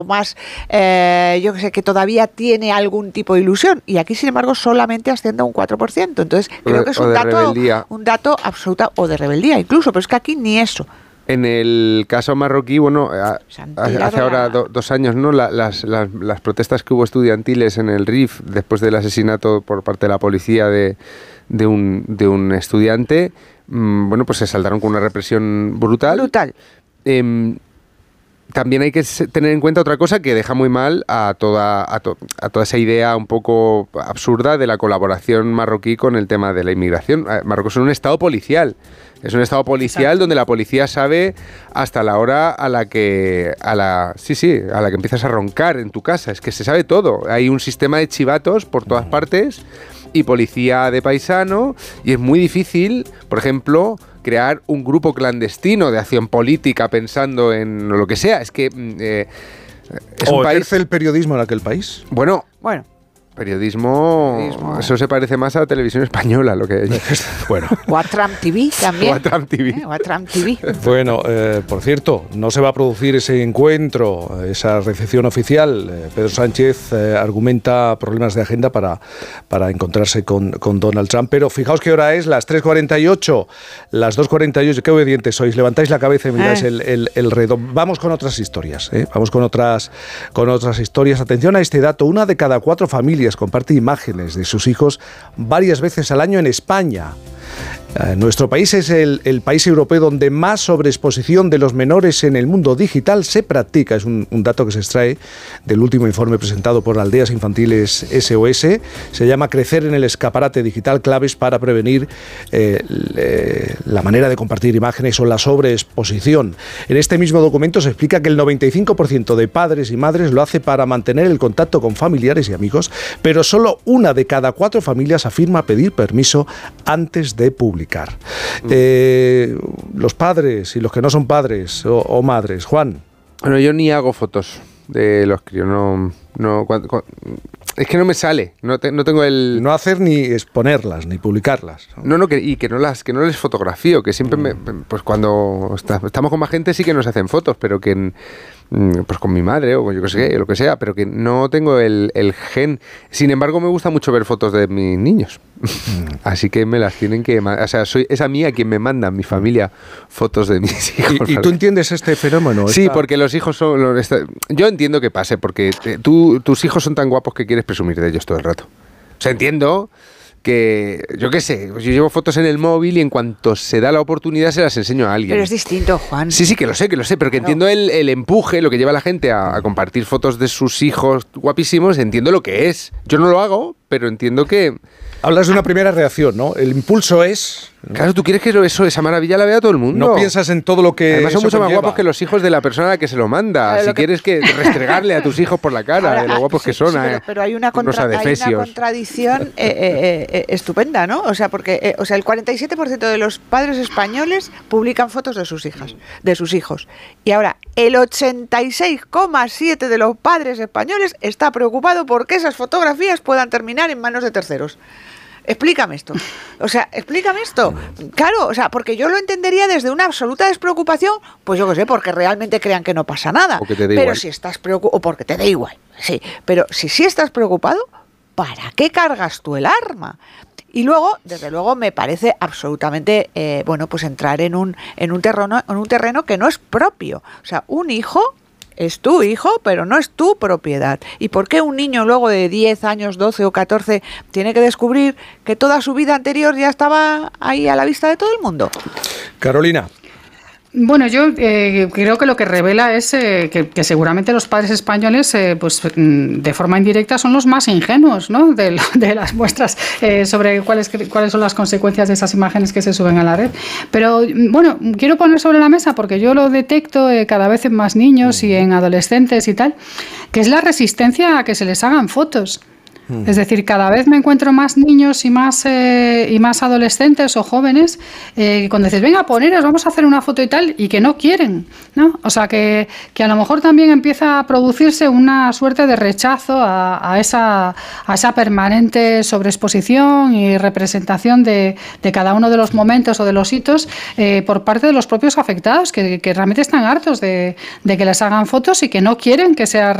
más, yo que sé, que todavía tiene algún tipo de ilusión, y aquí sin embargo solamente asciende a un 4%, entonces creo que es un dato absoluto, o de rebeldía incluso, pero es que aquí ni eso. En el caso marroquí, bueno, hace ahora 2 años, ¿no? Las protestas que hubo estudiantiles en el Rif después del asesinato por parte de la policía de un estudiante, bueno, pues se saldaron con una represión brutal. También hay que tener en cuenta otra cosa que deja muy mal a toda esa idea un poco absurda de la colaboración marroquí con el tema de la inmigración. Marruecos es un estado policial. Es un estado policial. Exacto. Donde la policía sabe hasta la hora a la que empiezas a roncar en tu casa. Es que se sabe todo. Hay un sistema de chivatos por todas partes y policía de paisano, y es muy difícil, por ejemplo, crear un grupo clandestino de acción política pensando en lo que sea. Es que es un país. ¿Ejerce el periodismo en aquel país? Bueno. Periodismo, eso se parece más a la televisión española, lo que hay. Bueno. O a Trump TV también. O a Trump TV. Bueno, por cierto, no se va a producir ese encuentro, esa recepción oficial. Pedro Sánchez argumenta problemas de agenda para encontrarse con Donald Trump. Pero fijaos qué hora es, las 3:48, las 2:48. Qué obedientes sois. Levantáis la cabeza y miráis el reloj. Vamos con otras historias. Vamos con otras historias. Atención a este dato. 1 de cada 4 familias comparte imágenes de sus hijos varias veces al año en España. Nuestro país es el país europeo donde más sobreexposición de los menores en el mundo digital se practica. Es un dato que se extrae del último informe presentado por Aldeas Infantiles SOS. Se llama Crecer en el escaparate digital, claves para prevenir la manera de compartir imágenes o la sobreexposición. En este mismo documento se explica que el 95% de padres y madres lo hace para mantener el contacto con familiares y amigos, pero solo 1 de cada 4 familias afirma pedir permiso antes de publicar. Los padres y los que no son padres o madres. Juan. Bueno, yo ni hago fotos de los críos, es que no me sale, no tengo el... No hacer ni exponerlas, ni publicarlas. Y que no les fotografío, que siempre pues cuando estamos con más gente sí que nos hacen fotos, pero que pues con mi madre o yo que sé, lo que sea, pero que no tengo el gen. Sin embargo, me gusta mucho ver fotos de mis niños. Así que me las tienen que... O sea, es a mí a quien me mandan mi familia fotos de mis hijos. ¿Y tú entiendes este fenómeno? Sí, porque los hijos son... Yo entiendo que pase, porque tus hijos son tan guapos que quieres presumir de ellos todo el rato. O sea, entiendo que, yo qué sé, yo llevo fotos en el móvil y en cuanto se da la oportunidad se las enseño a alguien. Pero es distinto, Juan. Sí, que lo sé, pero que entiendo el empuje, lo que lleva a la gente a compartir fotos de sus hijos guapísimos, entiendo lo que es. Yo no lo hago, pero entiendo que... Hablas de una primera reacción, ¿no? El impulso es... Claro, tú quieres que esa maravilla la vea todo el mundo. No piensas en todo lo que... Además son mucho más guapos que los hijos de la persona a la que se lo manda. Claro, si quieres que restregarle a tus hijos por la cara, ahora, de lo guapos que son. Pero hay una contradicción estupenda, ¿no? O sea, porque el 47% de los padres españoles publican fotos de sus hijas, de sus hijos. Y ahora, el 86,7% de los padres españoles está preocupado porque esas fotografías puedan terminar en manos de terceros. Explícame esto. Claro, o sea, porque yo lo entendería desde una absoluta despreocupación, pues yo qué sé, porque realmente crean que no pasa nada. O que te dé pero igual. Si estás preocupado, o porque te dé igual, sí. Pero si sí estás preocupado, ¿para qué cargas tú el arma? Y luego, desde luego, me parece absolutamente, pues entrar en un terreno que no es propio. O sea, un hijo es tu hijo, pero no es tu propiedad. ¿Y por qué un niño luego de 10 años, 12 o 14, tiene que descubrir que toda su vida anterior ya estaba ahí a la vista de todo el mundo? Carolina. Bueno, yo creo que lo que revela es que seguramente los padres españoles, de forma indirecta, son los más ingenuos, ¿no? de las muestras sobre cuáles son las consecuencias de esas imágenes que se suben a la red. Pero, bueno, quiero poner sobre la mesa, porque yo lo detecto cada vez en más niños y en adolescentes y tal, que es la resistencia a que se les hagan fotos. Es decir, cada vez me encuentro más niños y más adolescentes o jóvenes cuando dices, venga, poneros, vamos a hacer una foto y tal, y que no quieren, ¿no? O sea, que a lo mejor también empieza a producirse una suerte de rechazo a esa permanente sobreexposición y representación de cada uno de los momentos o de los hitos por parte de los propios afectados, que realmente están hartos de que les hagan fotos y que no quieren que sea